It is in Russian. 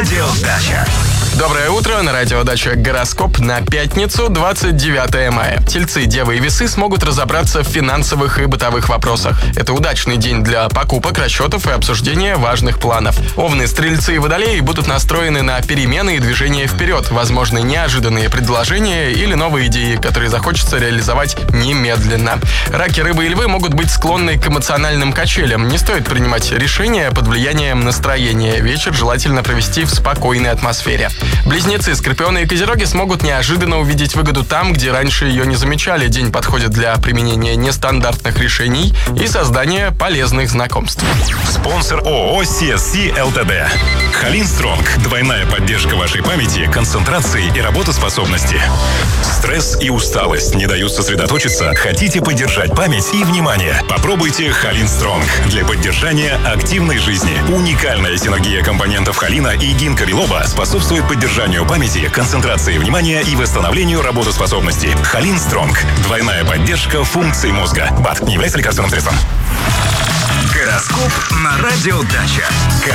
Радио Дача. Доброе утро, на радио Дача гороскоп на пятницу, 29 мая. Тельцы, Девы и Весы смогут разобраться в финансовых и бытовых вопросах. Это удачный день для покупок, расчетов и обсуждения важных планов. Овны, Стрельцы и Водолеи будут настроены на перемены и движение вперед, возможны неожиданные предложения или новые идеи, которые захочется реализовать немедленно. Раки, Рыбы и Львы могут быть склонны к эмоциональным качелям. Не стоит принимать решения под влиянием настроения. Вечер желательно провести в спокойной атмосфере. Близнецы, Скорпионы и Козероги смогут неожиданно увидеть выгоду там, где раньше ее не замечали. День подходит для применения нестандартных решений и создания полезных знакомств. Спонсор ООО CSC ЛТД. Халинстронг. Двойная поддержка вашей памяти, концентрации и работоспособности. Стресс и усталость не дают сосредоточиться? Хотите поддержать память и внимание? Попробуйте Халинстронг для поддержания активной жизни. Уникальная синергия компонентов холина и гинкобилоба способствует поддержанию памяти, концентрации внимания и восстановлению работоспособности. Халинстронг. Двойная поддержка функций мозга. БАД не является лекарственным средством. Гороскоп на радио Дача.